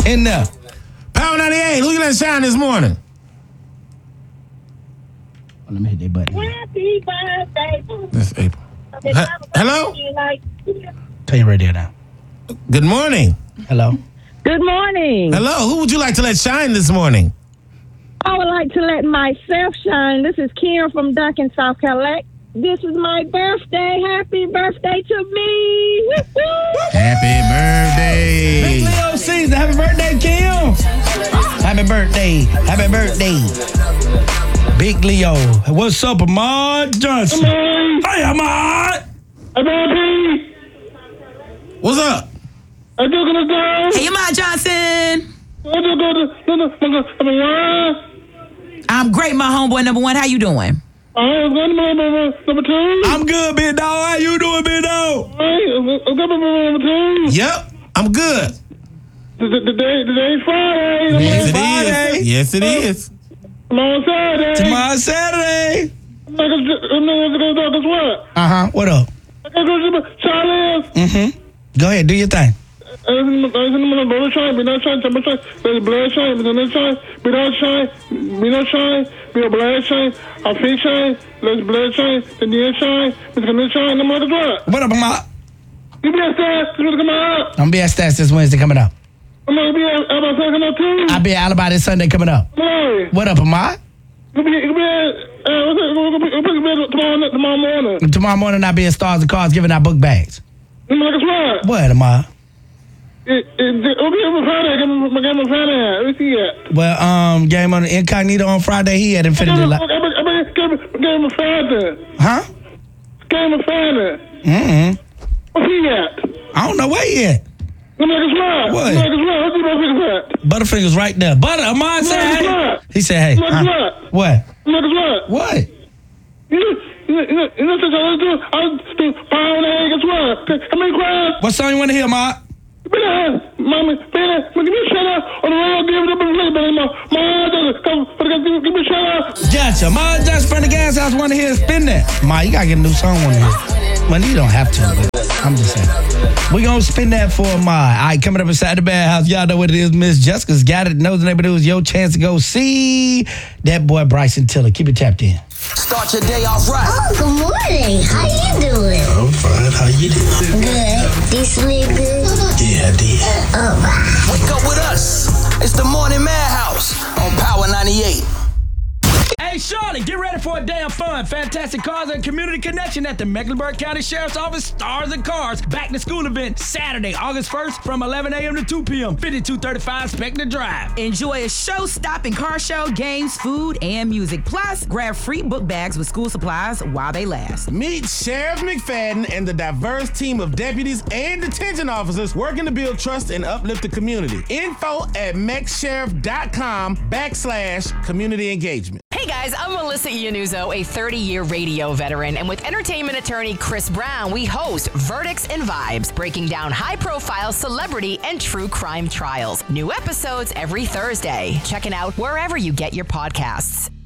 In there. Power 98, who you let shine this morning? Oh, let me hit that button. Happy birthday. That's April. Hello? Turn your radio down. Good morning. Hello. Good morning. Hello, who would you like to let shine this morning? I would like to let myself shine. This is Karen from Duncan, South Carolina. This is my birthday. Happy birthday to me. Woo-hoo. Happy birthday. Big Leo season. Happy birthday, Kim. Happy birthday. Happy birthday. Big Leo. What's up, Ahmad Johnson? Hey, Ahmad. Hey, What's up? Hey, Ahmad Johnson. I'm great, my homeboy number one. How you doing? Number two. I'm good, big dog. How you doing, big dog? Number two. Yep, I'm good. Today's Friday. Yes, it Friday. is. Yes, it is. Tomorrow Saturday. Tomorrow Saturday. Guess what? What up? Charlie. Go ahead, do your thing. Blood shine, be not shine, blood shine, be not shine, be not shine, be not shine, be a blood shine, a feet shine, let's blood shine, the near shine, it's gonna shine, no matter what. What up, Ahmad? You be at Stats, it's gonna come out. I'm gonna be at Stats this Wednesday coming up. I'm gonna be at Alabama coming out too. I'll be at Alabama this Sunday coming up. Hey. What up, Ahmad? You be tomorrow morning. Tomorrow morning I'll be at Stars and Cars giving out book bags. Guess what? What, Ahmad? Well, game on Incognito on Friday. He had Infinity Light. Game of Friday. Huh? Game of Friday. What's he at? I don't know where he at. What? Butterfingers right there. Ahmad said, hey. He said, hey. What? What? What song you want to hear, Ahmad? Mommy, give me a shout out on the road, give it up and give me a shout out. Gotcha. Ahmad Johnson from the Gas House want to hear spin that. Ma, you got to get a new song on here. Well, you don't have to, but I'm just saying. We're going to spin that for Ahmad. All right, coming up inside the Bad House. Y'all know what it is. Miss Jessica's got it. Knows the neighborhood. It was your chance to go see that boy Bryson Tiller. Keep it tapped in. Start your day off right. Oh, good morning. How you doing? I'm fine. How you doing? Good. You sleep good? Yeah, I did. Oh, wow. Wake up with us. It's the Morning Madhouse on Power 98. Hey, Charlotte, get ready for a day of fun. Fantastic cars and community connection at the Mecklenburg County Sheriff's Office Stars and Cars Back to School event Saturday, August 1st from 11 a.m. to 2 p.m. 5235 Spectre Drive. Enjoy a show-stopping car show, games, food, and music. Plus, grab free book bags with school supplies while they last. Meet Sheriff McFadden and the diverse team of deputies and detention officers working to build trust and uplift the community. Info at mexsheriff.com/community engagement. Hey guys, I'm Melissa Iannuzzo, a 30-year radio veteran, and with entertainment attorney Chris Brown, we host Verdicts and Vibes, breaking down high-profile celebrity and true crime trials. New episodes every Thursday. Check it out wherever you get your podcasts.